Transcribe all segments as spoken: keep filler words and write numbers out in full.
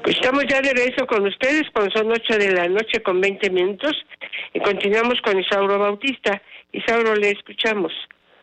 Pues estamos ya de regreso con ustedes cuando son ocho de la noche con veinte minutos y continuamos con Isauro Bautista. Isauro, le escuchamos.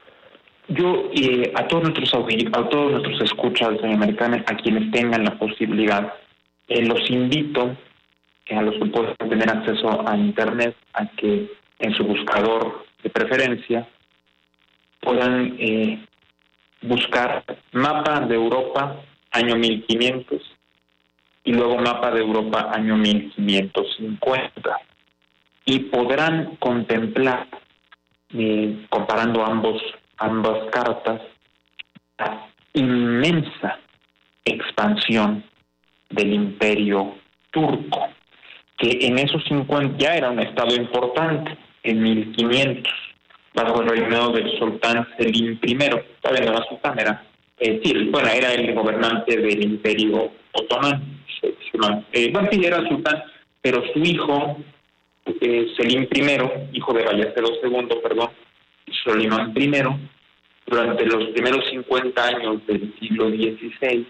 Yo eh, a todos nuestros a todos nuestros escuchas de Americana, a quienes tengan la posibilidad, eh, los invito eh, a los que puedan tener acceso a internet a que en su buscador de preferencia puedan eh, buscar mapa de Europa año mil quinientos y luego mapa de Europa año mil quinientos cincuenta y podrán contemplar eh, comparando ambos ambas cartas la inmensa expansión del Imperio Turco, que en esos cincuenta ya era un estado importante. En mil quinientos, bajo el reinado del sultán Selim primero, todavía no era sultán, era eh, sí, bueno, era el gobernante del Imperio Otomano. Eh, bueno, sí, era sultán, pero su hijo, eh, Selim primero, hijo de Bayezid segundo, perdón, Solimán primero, durante los primeros cincuenta años del siglo dieciséis,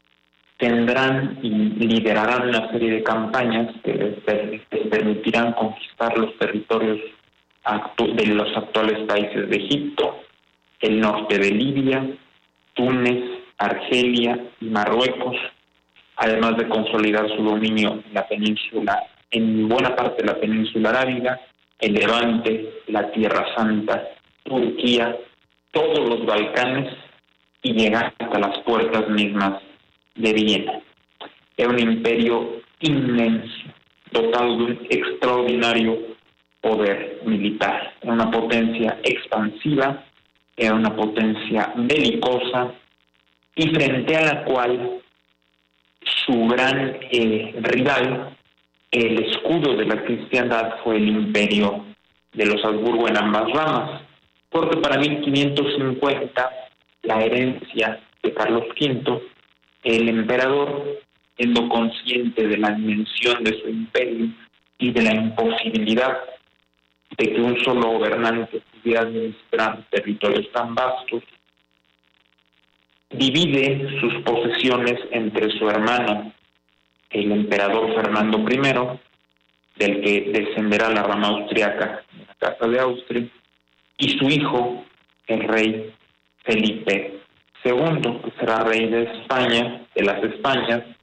tendrán y liderarán una serie de campañas que les permitirán conquistar los territorios de los actuales países de Egipto, el norte de Libia, Túnez, Argelia y Marruecos, además de consolidar su dominio en la península, en buena parte de la península arábiga, el Levante, la Tierra Santa, Turquía, todos los Balcanes y llegar hasta las puertas mismas de Viena. Era un imperio inmenso, dotado de un extraordinario poder militar. Era una potencia expansiva, era una potencia belicosa y frente a la cual su gran eh, rival, el escudo de la cristiandad, fue el imperio de los Habsburgo en ambas ramas, porque para mil quinientos cincuenta la herencia de Carlos quinto, el emperador, siendo consciente de la dimensión de su imperio y de la imposibilidad de que un solo gobernante pudiera administrar territorios tan vastos, divide sus posesiones entre su hermano, el emperador Fernando primero, del que descenderá la rama austriaca de la Casa de Austria, y su hijo, el rey Felipe segundo, que será rey de España, de las Españas,